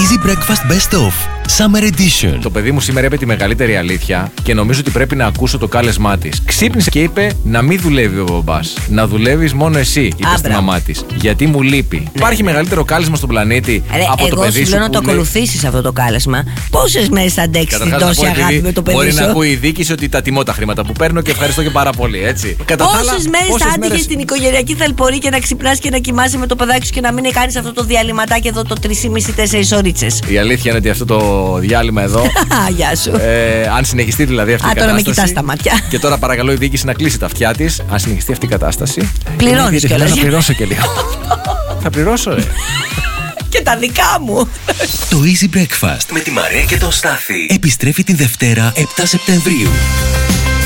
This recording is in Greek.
Easy Breakfast Best Of Summer Edition. Το παιδί μου σήμερα είπε τη μεγαλύτερη αλήθεια και νομίζω ότι πρέπει να ακούσω το κάλεσμά της. Ξύπνησε και είπε να μην δουλεύει ο μπαμπάς. Να δουλεύεις μόνο εσύ, είπε στη μαμά της. Γιατί μου λείπει. Ναι, Υπάρχει μεγαλύτερο κάλεσμα στον πλανήτη από το παιδί σου. Εγώ σου λέω να το ακολουθήσεις αυτό το κάλεσμα. Πόσες μέρες θα αντέξεις την τόση αγάπη με το παιδί σου? Μπορεί να ακούει η διοίκηση ότι τα τιμώ τα χρήματα που παίρνω και ευχαριστώ και πάρα πολύ, έτσι. Πόσες μέρες θα άντυχες την οικογενειακή θαλπορή και να ξυπνάς και να κοιμάσαι με το παιδάκι σου και να μην κάνεις αυτό το διαλυματάκι εδώ το 3,5-4 ώριτσες? Η αλήθεια είναι ότι αυτό το διάλειμμα εδώ. Γεια σου. Αν συνεχιστεί δηλαδή αυτή η κατάσταση. Τώρα με κοιτάς τα μάτια. Και τώρα παρακαλώ η διοίκηση να κλείσει τα αυτιά της. Αν συνεχιστεί αυτή η κατάσταση. Πληρώνεις κιόλας. Θα πληρώσω και λίγο. Θα πληρώσω, Και τα δικά μου. Το Easy Breakfast με τη Μαρία και τον Στάθη επιστρέφει την Δευτέρα 7 Σεπτεμβρίου.